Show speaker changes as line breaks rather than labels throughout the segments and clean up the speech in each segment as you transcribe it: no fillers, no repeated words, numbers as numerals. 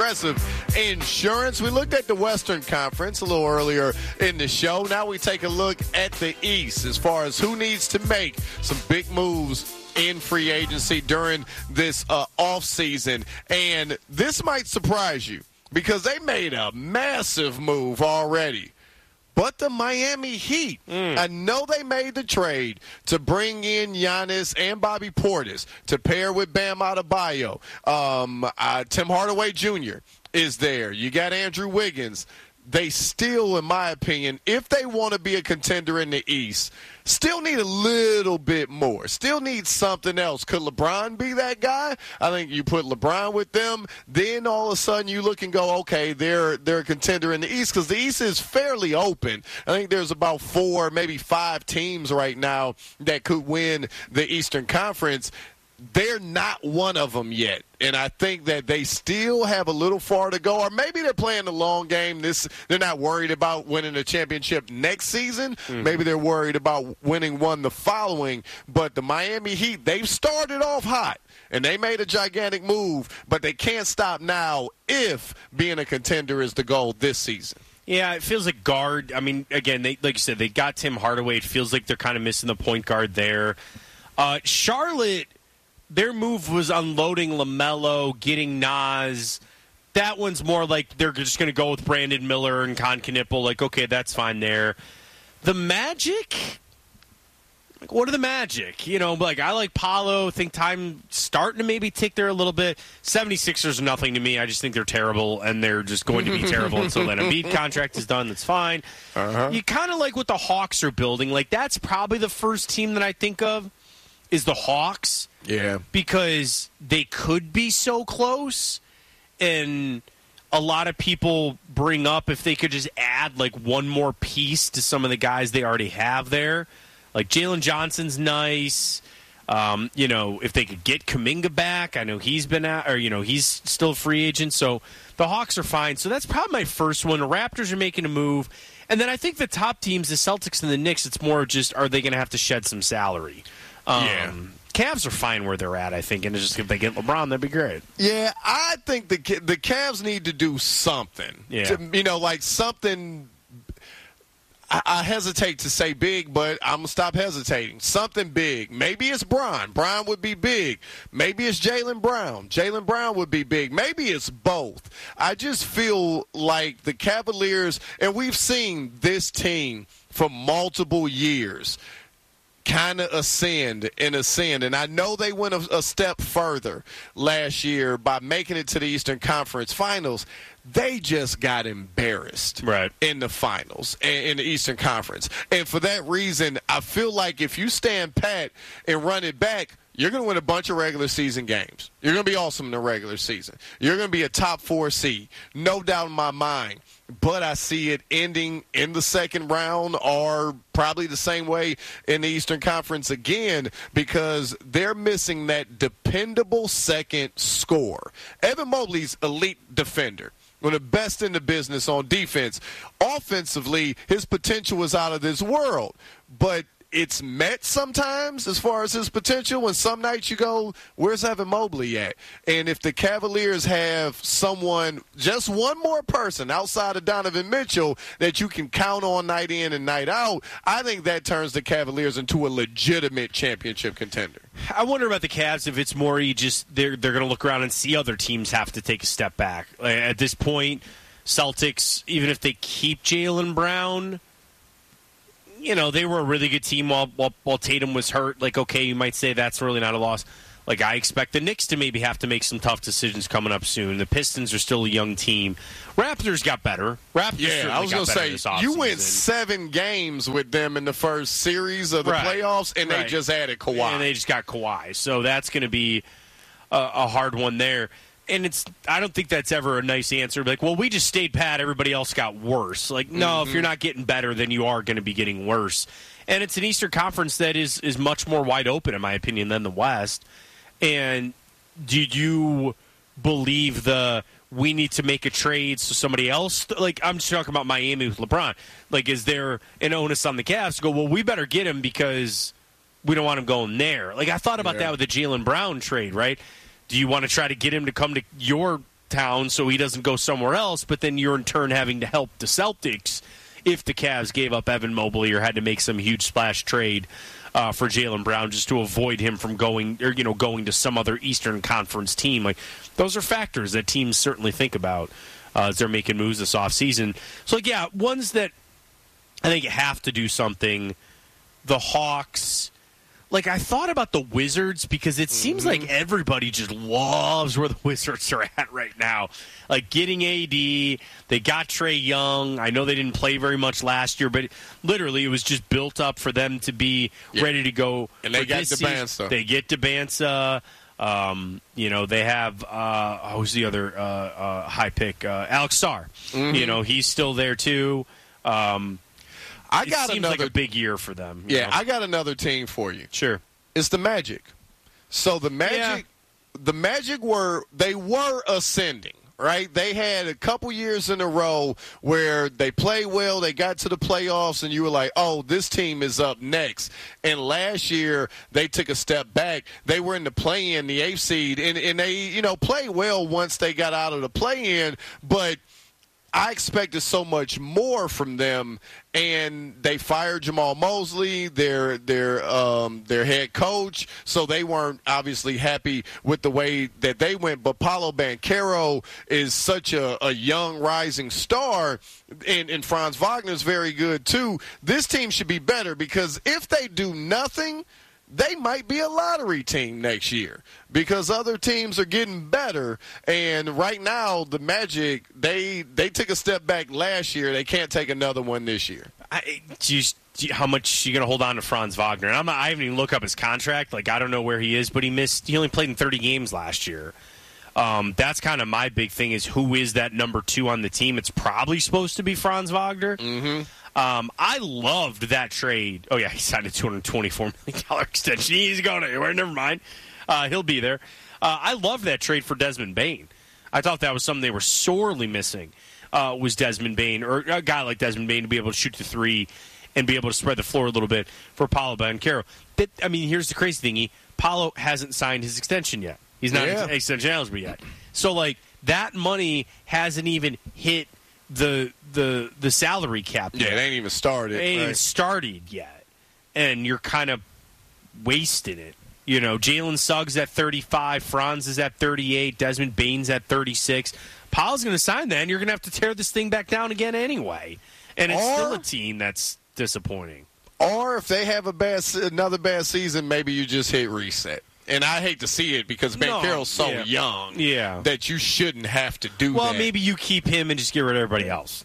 Progressive Insurance. We looked at the Western Conference a little earlier in the show. Now we take a look at the East as far as who needs to make some big moves in free agency during this offseason. And this might surprise you because they made a massive move already. But the Miami Heat, I know they made the trade to bring in Giannis and Bobby Portis to pair with Bam Adebayo. Tim Hardaway Jr. is there. You got Andrew Wiggins. They still, in my opinion, if they want to be a contender in the East, still need a little bit more. Still need something else. Could LeBron be that guy? I think you put LeBron with them, then all of a sudden you look and go, okay, they're a contender in the East because the East is fairly open. I think there's about 4, maybe 5 teams right now that could win the Eastern Conference. They're not one of them yet, and I think that they still have a little far to go, or maybe they're playing the long game. They're not worried about winning a championship next season. Maybe they're worried about winning one the following, but the Miami Heat, they've started off hot, and they made a gigantic move, but they can't stop now if being a contender is the goal this season.
Yeah, it feels like guard. I mean, again, like you said, they got Tim Hardaway. It feels like they're kind of missing the point guard there. Charlotte, their move was unloading LaMelo, getting Nas. That one's more like they're just going to go with Brandon Miller and Con Knipple. Like, okay, that's fine there. The Magic? Like, what are the Magic? You know, like, I like Paolo. Think time starting to maybe tick there a little bit. 76ers are nothing to me. I just think they're terrible, and they're just going to be terrible until that Embiid contract is done. That's fine. You kind of like what the Hawks are building. Like, that's probably the first team that I think of is the Hawks.
Yeah.
Because they could be so close, and a lot of people bring up if they could just add, like, one more piece to some of the guys they already have there. Like, Jalen Johnson's nice. You know, if they could get Kuminga back, I know he's been out, or, you know, he's still a free agent. So the Hawks are fine. So that's probably my first one. The Raptors are making a move. And then I think the top teams, the Celtics and the Knicks, it's more just, are they going to have to shed some salary? Cavs are fine where they're at, I think, and it's just if they get LeBron, that'd be great.
Yeah, I think the Cavs need to do something.
Yeah.
Like something. I hesitate to say big, but I'm going to stop hesitating. Something big. Maybe it's Bron. Bron would be big. Maybe it's Jaylen Brown. Jaylen Brown would be big. Maybe it's both. I just feel like the Cavaliers, and we've seen this team for multiple years, kind of ascend. And I know they went a step further last year by making it to the Eastern Conference Finals. They just got embarrassed in the finals, in the Eastern Conference. And for that reason, I feel like if you stand pat and run it back, you're going to win a bunch of regular season games. You're going to be awesome in the regular season. You're going to be a top 4 seed, no doubt in my mind. But I see it ending in the second round or probably the same way in the Eastern Conference again because they're missing that dependable second scorer. Evan Mobley's elite defender. One of the best in the business on defense. Offensively, his potential is out of this world. But it's met sometimes as far as his potential. And some nights you go, where's Evan Mobley at? And if the Cavaliers have someone, just one more person outside of Donovan Mitchell that you can count on night in and night out, I think that turns the Cavaliers into a legitimate championship contender.
I wonder about the Cavs if it's more just they're going to look around and see other teams have to take a step back. Like, at this point, Celtics, even if they keep Jaylen Brown, you know, they were a really good team while Tatum was hurt. Like, okay, you might say that's really not a loss. Like, I expect the Knicks to maybe have to make some tough decisions coming up soon. The Pistons are still a young team. Raptors got better.
I was going to say, you went 7 games with them in the first series of the playoffs, and they just added Kawhi.
And they just got Kawhi. So that's going to be a hard one there. And I don't think that's ever a nice answer. Like, well, we just stayed pat. Everybody else got worse. Like, no, if you're not getting better, then you are going to be getting worse. And it's an Eastern Conference that is much more wide open, in my opinion, than the West. And do you believe we need to make a trade so somebody else, like, I'm just talking about Miami with LeBron. Like, is there an onus on the Cavs to go, well, we better get him because we don't want him going there? Like, I thought about that with the Jaylen Brown trade, right? Do you want to try to get him to come to your town so he doesn't go somewhere else, but then you're in turn having to help the Celtics if the Cavs gave up Evan Mobley or had to make some huge splash trade for Jaylen Brown just to avoid him from going to some other Eastern Conference team. Like, those are factors that teams certainly think about as they're making moves this offseason. So, like, yeah, ones that I think have to do something. The Hawks. Like, I thought about the Wizards because it seems like everybody just loves where the Wizards are at right now. Like, getting AD, they got Trae Young. I know they didn't play very much last year, but literally it was just built up for them to be ready to go.
And they got Debansa.
They get Debansa. They have, who's the other high pick? Alex Sarr. He's still there too. It seems like a big year for them.
Yeah, I got another team for you.
Sure.
It's the Magic. So the Magic were ascending, right? They had a couple years in a row where they played well, they got to the playoffs, and you were like, oh, this team is up next. And last year, they took a step back. They were in the play-in, the 8th seed, and they, played well once they got out of the play-in, but I expected so much more from them, and they fired Jamal Mosley, their head coach, so they weren't obviously happy with the way that they went. But Paolo Banchero is such a young rising star, and Franz Wagner's very good too. This team should be better because if they do nothing, they might be a lottery team next year because other teams are getting better. And right now, the Magic, they took a step back last year. They can't take another one this year.
How much are you going to hold on to Franz Wagner? And I haven't even looked up his contract. Like, I don't know where he is, but he only played in 30 games last year. That's kind of my big thing is who is that number 2 on the team. It's probably supposed to be Franz Wagner.
Mm-hmm.
I loved that trade. Oh, yeah, he signed a $224 million extension. He's going anywhere. Never mind. He'll be there. I loved that trade for Desmond Bane. I thought that was something they were sorely missing, was Desmond Bane, or a guy like Desmond Bane to be able to shoot the three and be able to spread the floor a little bit for Paolo Banchero. Here's the crazy thing. Paolo hasn't signed his extension yet. He's not extension eligible yet. So, like, that money hasn't even hit the salary cap yet.
Yeah, it ain't even started.
It ain't even started yet. And you're kind of wasting it. Jalen Suggs at 35, Franz is at 38, Desmond Bane's at 36. Paul's going to sign that, and you're going to have to tear this thing back down again anyway. And it's still a team that's disappointing.
Or if they have another bad season, maybe you just hit reset. And I hate to see it because Banchero's so young that you shouldn't have to do that.
Well, maybe you keep him and just get rid of everybody else.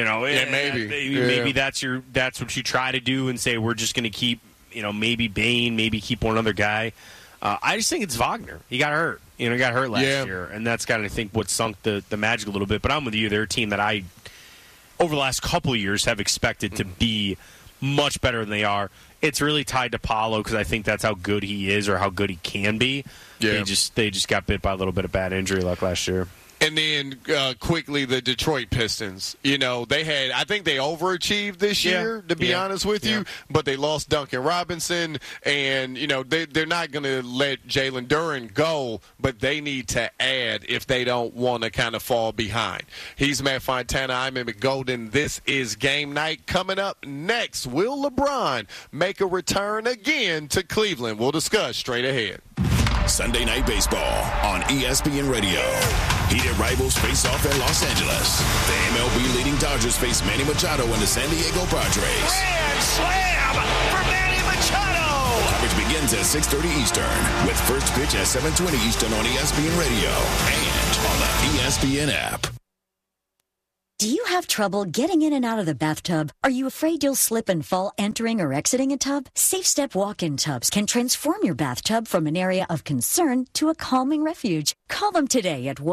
Maybe that's what you try to do and say we're just going to keep, maybe Bane, maybe keep one other guy. I just think it's Wagner. He got hurt. He got hurt last year, and that's kind of, I think, what sunk the Magic a little bit. But I'm with you. They're a team that I, over the last couple of years, have expected to be much better than they are. It's really tied to Paolo because I think that's how good he is or how good he can be. Yeah. They just got bit by a little bit of bad injury luck last year.
And then quickly, the Detroit Pistons. I think they overachieved this year, to be honest with you, but they lost Duncan Robinson, and, they're not going to let Jalen Duren go, but they need to add if they don't want to kind of fall behind. He's Matt Fontana. I'm Emmett Golden. This is Game Night. Coming up next, will LeBron make a return again to Cleveland? We'll discuss straight ahead.
Sunday Night Baseball on ESPN Radio. Heated rivals face off in Los Angeles. The MLB leading Dodgers face Manny Machado and the San Diego Padres.
Grand slam for Manny Machado!
Coverage begins at 6:30 Eastern with first pitch at 7:20 Eastern on ESPN Radio and on the ESPN app.
Do you have trouble getting in and out of the bathtub? Are you afraid you'll slip and fall entering or exiting a tub? Safe Step walk-in tubs can transform your bathtub from an area of concern to a calming refuge. Call them today at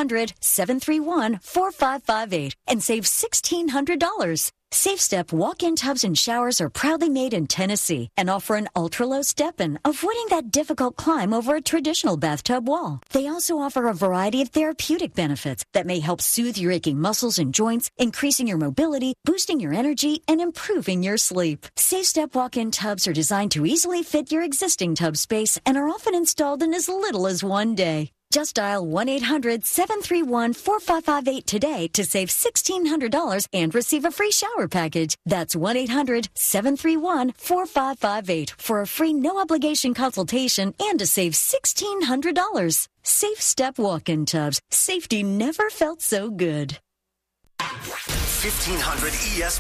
1-800-731-4558 and save $1,600. Safe Step walk-in tubs and showers are proudly made in Tennessee and offer an ultra-low step-in, avoiding that difficult climb over a traditional bathtub wall. They also offer a variety of therapeutic benefits that may help soothe your aching muscles and joints, increasing your mobility, boosting your energy, and improving your sleep. Safe Step walk-in tubs are designed to easily fit your existing tub space and are often installed in as little as one day. Just dial 1-800-731-4558 today to save $1,600 and receive a free shower package. That's 1-800-731-4558 for a free no-obligation consultation and to save $1,600. Safe Step walk-in tubs. Safety never felt so good.
1500 ES